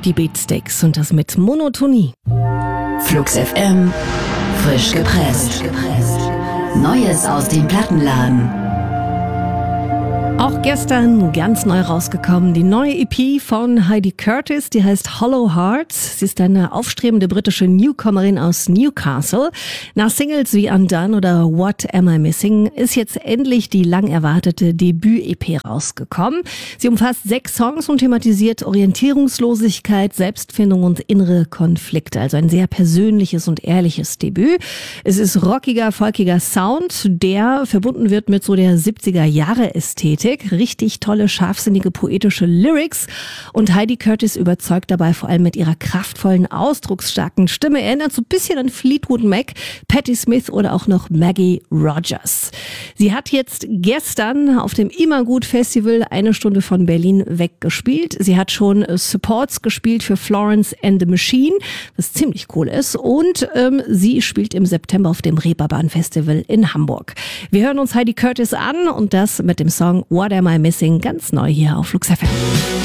Die Beatsteaks und das mit Monotonie. Flux FM, frisch gepresst. Neues aus dem Plattenladen. Auch gestern ganz neu rausgekommen, die neue EP von Heidi Curtis, die heißt Hollow Hearts. Sie ist eine aufstrebende britische Newcomerin aus Newcastle. Nach Singles wie Undone oder What Am I Missing ist jetzt endlich die lang erwartete Debüt-EP rausgekommen. Sie umfasst 6 Songs und thematisiert Orientierungslosigkeit, Selbstfindung und innere Konflikte. Also ein sehr persönliches und ehrliches Debüt. Es ist rockiger, folkiger Sound, der verbunden wird mit so der 70er-Jahre-Ästhetik. Richtig tolle, scharfsinnige, poetische Lyrics. Und Heidi Curtis überzeugt dabei vor allem mit ihrer kraftvollen, ausdrucksstarken Stimme. Erinnert so ein bisschen an Fleetwood Mac, Patti Smith oder auch noch Maggie Rogers. Sie hat jetzt gestern auf dem Immergut Festival 1 Stunde von Berlin weggespielt. Sie hat schon Supports gespielt für Florence and the Machine, was ziemlich cool ist. Und sie spielt im September auf dem Reeperbahn Festival in Hamburg. Wir hören uns Heidi Curtis an und das mit dem Song What Am I Missing? Ganz neu hier auf Flux FM.